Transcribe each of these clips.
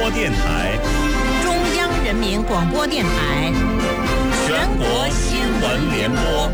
播电台， 中央人民广播电台， 全国新闻联播。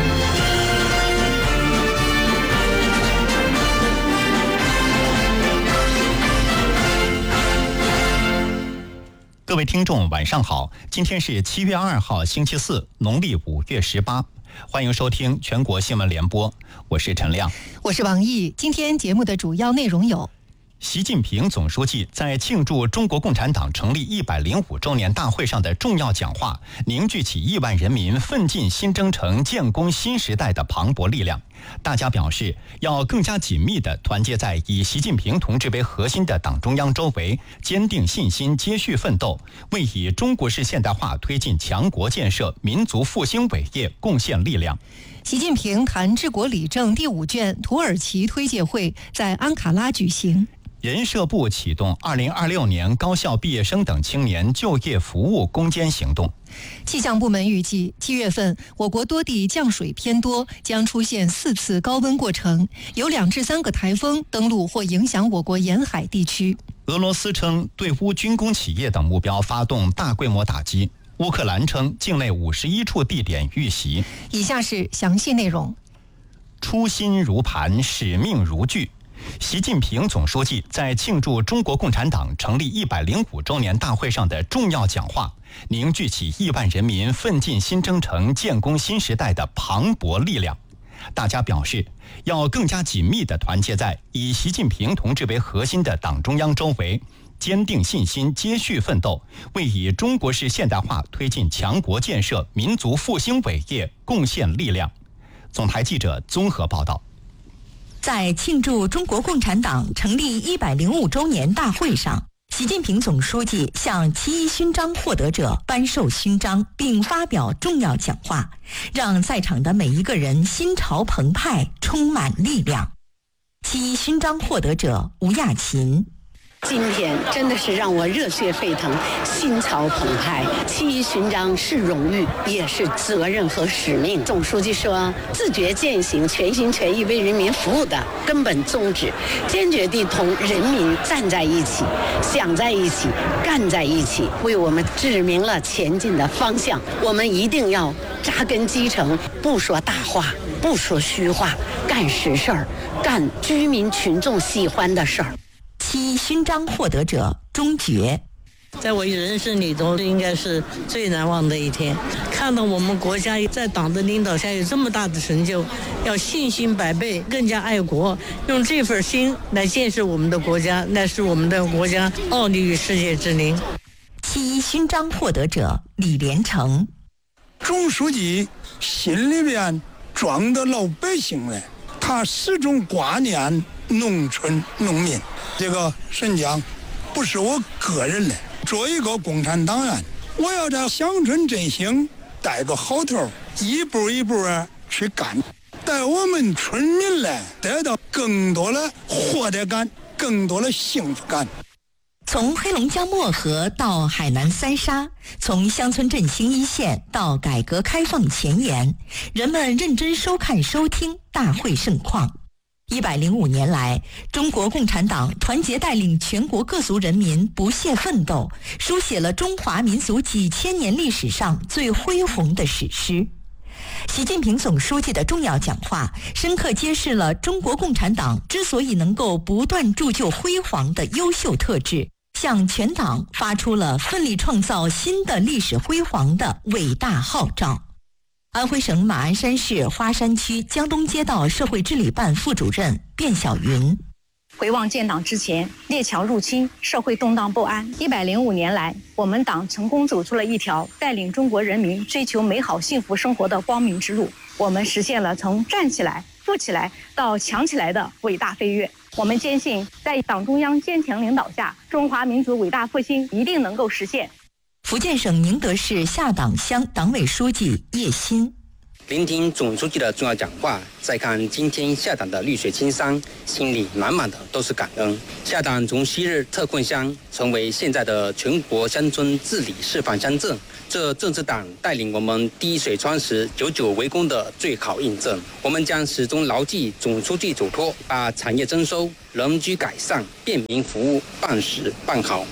各位听众晚上好，今天是7月2号星期四，农历5月18，欢迎收听全国新闻联播，我是陈亮， 我是王毅。今天节目的主要内容有： 习近平总书记在庆祝中国共产党成立105周年大会上的重要讲话，凝聚起亿万人民奋进新征程、建功新时代的磅礴力量。大家表示，要更加紧密地团结在以习近平同志为核心的党中央周围，坚定信心，接续奋斗，为以中国式现代化推进强国建设、民族复兴伟业贡献力量。 习近平谈治国理政第5卷土耳其推介会在安卡拉举行。 人社部启动2026年高校毕业生等青年就业服务攻坚行动。 气象部门预计7月份我国多地降水偏多，将出现4次高温过程，有2至3个台风登陆或影响我国沿海地区。 俄罗斯称对乌军工企业等目标发动大规模打击，乌克兰称境内51处地点遇袭。 以下是详细内容。 初心如磐，使命如炬。习近平总书记在庆祝中国共产党成立105周年大会上的重要讲话，凝聚起亿万人民奋进新征程、建功新时代的磅礴力量。大家表示，要更加紧密地团结在以习近平同志为核心的党中央周围，坚定信心，接续奋斗，为以中国式现代化推进强国建设、民族复兴伟业贡献力量。总台记者综合报道。 在庆祝中国共产党成立105周年大会上，习近平总书记向7·1勋章获得者颁授勋章，并发表重要讲话，让在场的每一个人心潮澎湃，充满力量。7·1勋章获得者吴亚琴。 今天真的是让我热血沸腾，心潮澎湃。7·1勋章是荣誉，也是责任和使命。总书记说，自觉践行全心全意为人民服务的根本宗旨，坚决地同人民站在一起，想在一起，干在一起，为我们指明了前进的方向。我们一定要扎根基层，不说大话，不说虚话，干实事儿，干居民群众喜欢的事儿。 7·1勋章获得者钟觉， 在我人生里头应该是最难忘的一天，看到我们国家在党的领导下有这么大的成就，要信心百倍，更加爱国，用这份心来建设我们的国家，来使我们的国家傲立于世界之林。 7·1勋章获得者李连成， 总书记心里边装的老百姓了，他始终挂念农村农民。这个沈江不是我个人的，作为一个共产党员，我要在乡村振兴带个好头，一步一步去干，带我们村民来得到更多的获得感，更多的幸福感。 从黑龙江漠河到海南三沙，从乡村振兴一线到改革开放前沿，人们认真收看收听大会盛况。105年来，中国共产党团结带领全国各族人民不懈奋斗，书写了中华民族几千年历史上最恢宏的史诗。习近平总书记的重要讲话，深刻揭示了中国共产党之所以能够不断铸就辉煌的优秀特质，向全党发出了奋力创造新的历史辉煌的伟大号召。安徽省马鞍山市花山区江东街道社会治理办副主任卞小云， 回望建党之前，列强入侵，社会动荡不安。105年来，我们党成功走出了一条带领中国人民追求美好幸福生活的光明之路。我们实现了从站起来、富起来到强起来的伟大飞跃。我们坚信，在党中央坚强领导下，中华民族伟大复兴一定能够实现。 福建省宁德市下党乡党委书记叶新， 聆听总书记的重要讲话，再看今天下党的绿水青山，心里满满的都是感恩。下党从昔日特困乡成为现在的全国乡村治理示范乡镇，这正是党带领我们滴水穿石、久久为功的最好印证。我们将始终牢记总书记嘱托，把产业增收、人居改善、便民服务办实办好。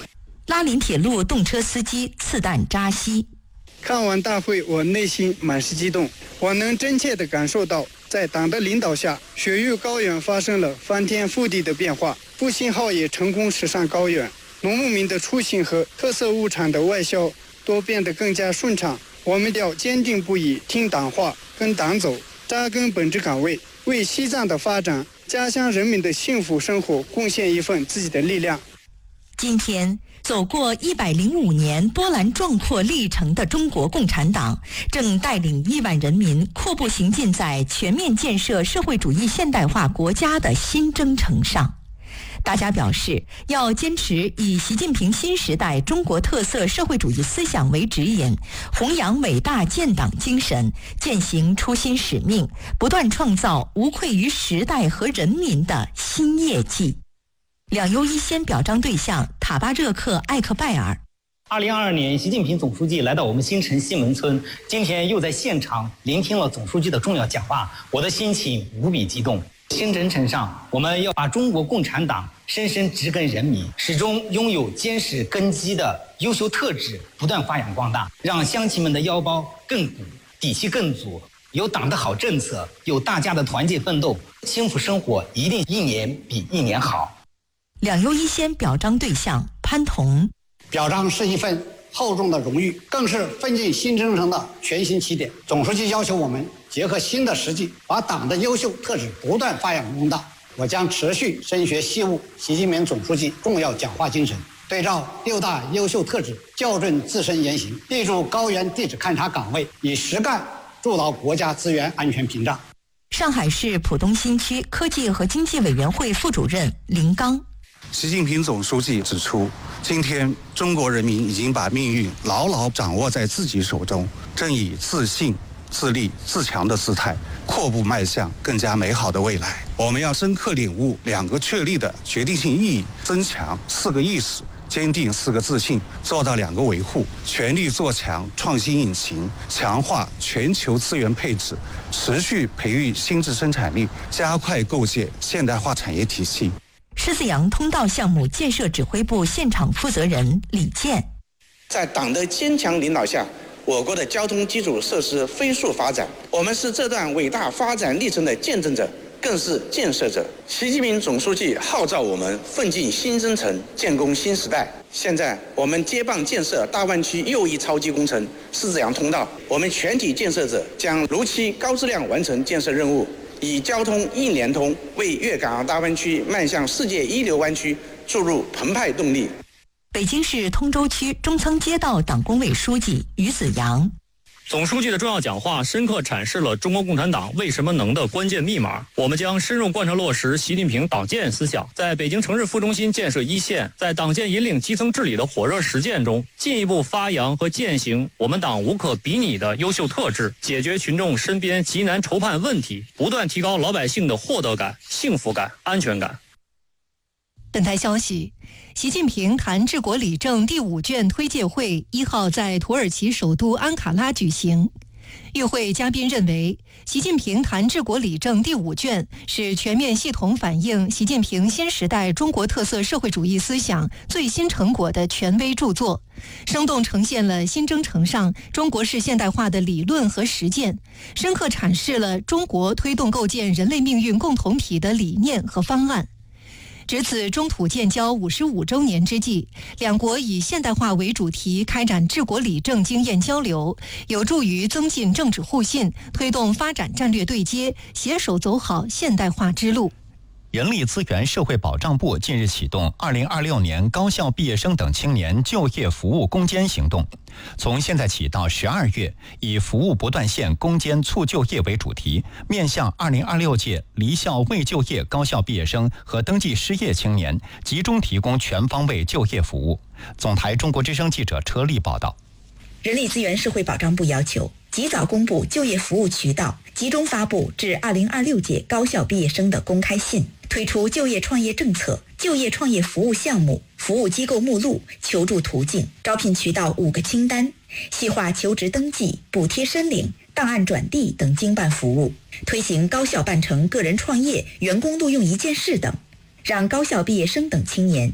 拉林铁路动车司机次弹扎西。 看完大会，我内心满是激动，我能真切地感受到，在党的领导下，雪域高原发生了翻天覆地的变化，复兴号也成功驶上高原，农牧民的出行和特色物产的外销都变得更加顺畅。我们要坚定不移听党话，跟党走，扎根本职岗位，为西藏的发展、家乡人民的幸福生活贡献一份自己的力量。 今天走过105年波澜壮阔历程的中国共产党，正带领亿万人民阔步行进在全面建设社会主义现代化国家的新征程上。大家表示，要坚持以习近平新时代中国特色社会主义思想为指引，弘扬伟大建党精神，践行初心使命，不断创造无愧于时代和人民的新业绩。两优一先表彰对象塔巴热克艾克拜尔。 2022年，习近平总书记来到我们新城西门村，今天又在现场聆听了总书记的重要讲话，我的心情无比激动。新征程上，我们要把中国共产党深深植根人民，始终拥有坚实根基的优秀特质不断发扬光大，让乡亲们的腰包更鼓，底气更足。有党的好政策，有大家的团结奋斗，幸福生活一定一年比一年好。 两优一先表彰对象潘彤。 表彰是一份厚重的荣誉，更是奋进新征程的全新起点。总书记要求我们结合新的实际，把党的优秀特质不断发扬光大。我将持续深学习悟习近平总书记重要讲话精神，对照6大优秀特质，校正自身言行，立足高原地质勘察岗位，以实干筑牢国家资源安全屏障。 上海市浦东新区科技和经济委员会副主任林刚。 习近平总书记指出，今天中国人民已经把命运牢牢掌握在自己手中，正以自信、自立、自强的姿态阔步迈向更加美好的未来。我们要深刻领悟2个确立的决定性意义，增强4个意识，坚定4个自信，做到2个维护，全力做强创新引擎，强化全球资源配置，持续培育新质生产力，加快构建现代化产业体系。 狮子洋通道项目建设指挥部现场负责人李健。 在党的坚强领导下，我国的交通基础设施飞速发展，我们是这段伟大发展历程的见证者，更是建设者。习近平总书记号召我们奋进新征程，建功新时代。现在我们接棒建设大湾区又一超级工程狮子洋通道，我们全体建设者将如期高质量完成建设任务，以交通一联通为粤港澳大湾区迈向世界一流湾区注入澎湃动力。 北京市通州区中仓街道党工委书记于子阳。 总书记的重要讲话深刻阐释了中国共产党为什么能的关键密码。我们将深入贯彻落实习近平党建思想，在北京城市副中心建设一线，在党建引领基层治理的火热实践中，进一步发扬和践行我们党无可比拟的优秀特质，解决群众身边急难愁盼问题，不断提高老百姓的获得感、幸福感、安全感。 本台消息，习近平谈治国理政第5卷推介会1号在土耳其首都安卡拉举行。与会嘉宾认为，习近平谈治国理政第5卷是全面系统反映习近平新时代中国特色社会主义思想最新成果的权威著作，生动呈现了新征程上中国式现代化的理论和实践，深刻阐释了中国推动构建人类命运共同体的理念和方案。值此中土建交55周年之际，两国以现代化为主题开展治国理政经验交流，有助于增进政治互信，推动发展战略对接，携手走好现代化之路。 人力资源社会保障部近日启动2026年高校毕业生等青年就业服务攻坚行动，从现在起到12月，以服务不断线攻坚促就业为主题，面向2026届离校未就业高校毕业生和登记失业青年，集中提供全方位就业服务。总台中国之声记者车丽报道。 人力资源社会保障部要求及早公布就业服务渠道，集中发布至2026届高校毕业生的公开信，推出就业创业政策、就业创业服务项目、服务机构目录、求助途径、招聘渠道5个清单，细化求职登记、补贴申领、档案转递等经办服务，推行高校办成个人创业、员工录用1件事等，让高校毕业生等青年